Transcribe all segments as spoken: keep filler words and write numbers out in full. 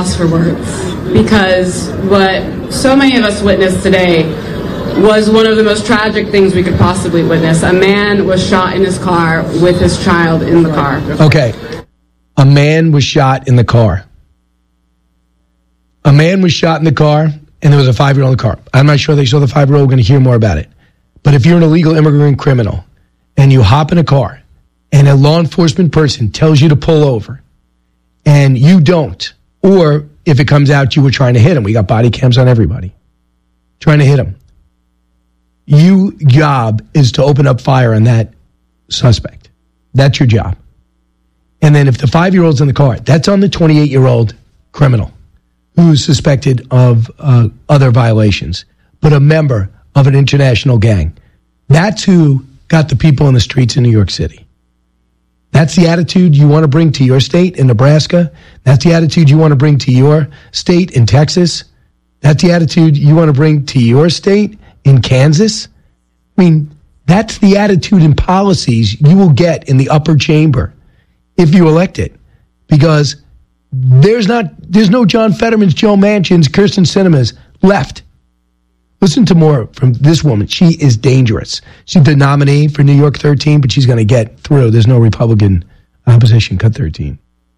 loss for words, because what so many of us witnessed today was one of the most tragic things we could possibly witness. A man was shot in his car with his child in the car. Okay. A man was shot in the car. A man was shot in the car, and there was a five-year-old in the car. I'm not sure they saw the five-year-old. We're going to hear more about it. But if you're an illegal immigrant criminal and you hop in a car and a law enforcement person tells you to pull over and you don't, or if it comes out you were trying to hit him, we got body cams on everybody, trying to hit him. Your job is to open up fire on that suspect. That's your job. And then if the five-year-old's in the car, that's on the twenty-eight-year-old criminal who's suspected of uh, other violations, but a member of an international gang. That's who got the people in the streets in New York City. That's the attitude you want to bring to your state in Nebraska. That's the attitude you want to bring to your state in Texas. That's the attitude you want to bring to your state in Kansas. I mean, that's the attitude and policies you will get in the upper chamber if you elect it. Because there's not, there's no John Fetterman's, Joe Manchin's, Kirsten Sinema's left. Listen to more from this woman. She is dangerous. She's the nominee for New York thirteen, but she's going to get through. There's no Republican opposition. Cut thirteen.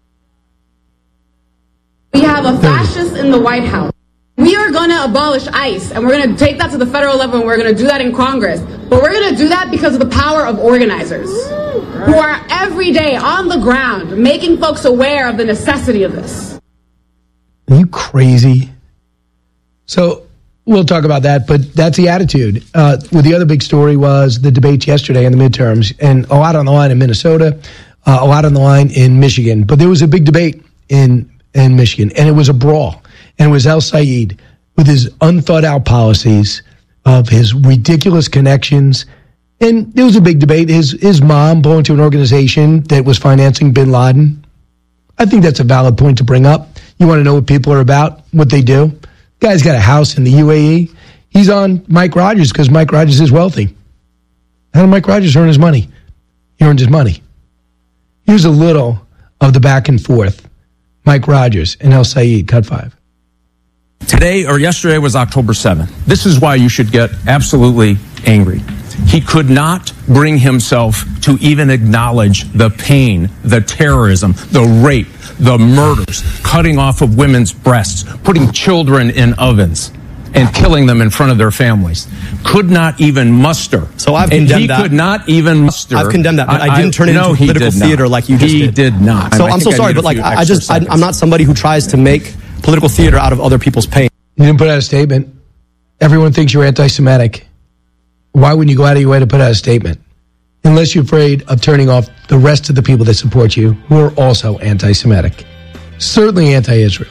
We have a fascist in the White House. We are going to abolish ICE, and we're going to take that to the federal level, and we're going to do that in Congress. But we're going to do that because of the power of organizers who are every day on the ground making folks aware of the necessity of this. Are you crazy? So we'll talk about that, but that's the attitude. Uh, well, the other big story was the debates yesterday in the midterms, and a lot on the line in Minnesota, uh, a lot on the line in Michigan. But there was a big debate in, in Michigan, and it was a brawl. And it was El-Sayed with his unthought-out policies of his ridiculous connections. And there was a big debate. His his mom belonged to an organization that was financing bin Laden. I think that's a valid point to bring up. You want to know what people are about, what they do. Guy's got a house in the U A E. He's on Mike Rogers because Mike Rogers is wealthy. How did Mike Rogers earn his money? He earned his money. Here's a little of the back and forth. Mike Rogers and El-Sayed, cut five. Today or yesterday was October seventh. This is why you should get absolutely angry. He could not bring himself to even acknowledge the pain, the terrorism, the rape, the murders, cutting off of women's breasts, putting children in ovens, and killing them in front of their families. Could not even muster. So I've and condemned he that. He could not even muster. I've condemned that, but I, I didn't turn it no, into political theater not. like you just he did. He did not. So I'm so sorry, but like I just, I, I'm not somebody who tries to make political theater out of other people's pain. You didn't put out a statement. Everyone thinks you're anti-Semitic. Why wouldn't you go out of your way to put out a statement? Unless you're afraid of turning off the rest of the people that support you, who are also anti-Semitic. Certainly anti-Israel.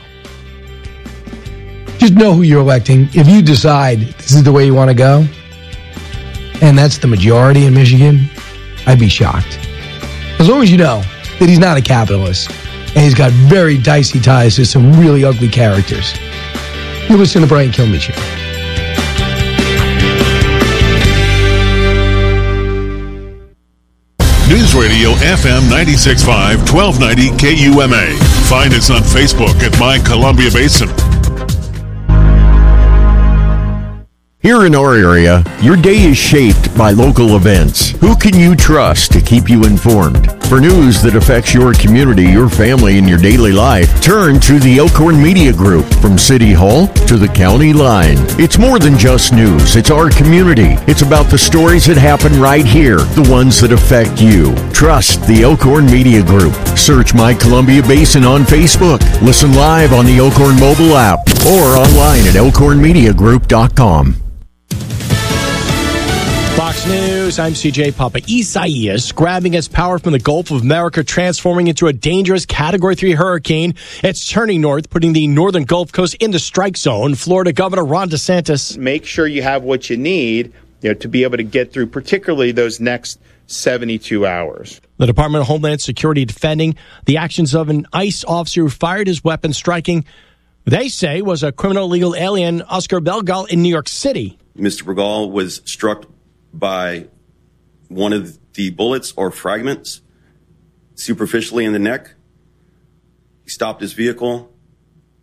Just know who you're electing. If you decide this is the way you want to go, and that's the majority in Michigan, I'd be shocked. As long as you know that he's not a capitalist, and he's got very dicey ties to some really ugly characters. You listen to Brian Kilmeade Show. News Radio F M ninety-six point five, twelve ninety K U M A. Find us on Facebook at My Columbia Basin. Here in our area, your day is shaped by local events. Who can you trust to keep you informed? For news that affects your community, your family, and your daily life, turn to the Elkhorn Media Group. From City Hall to the county line. It's more than just news. It's our community. It's about the stories that happen right here, the ones that affect you. Trust the Elkhorn Media Group. Search My Columbia Basin on Facebook. Listen live on the Elkhorn mobile app or online at elkhorn media group dot com. Fox News, I'm C J Papa. Isaias grabbing its power from the Gulf of America, transforming into a dangerous Category three hurricane. It's turning north, putting the northern Gulf Coast in the strike zone. Florida Governor Ron DeSantis. Make sure you have what you need, you know, to be able to get through particularly those next seventy-two hours. The Department of Homeland Security defending the actions of an ICE officer who fired his weapon, striking, they say, was a criminal illegal alien, Oscar Belgal, in New York City. Mister Bergal was struck by one of the bullets or fragments superficially in the neck. He stopped his vehicle,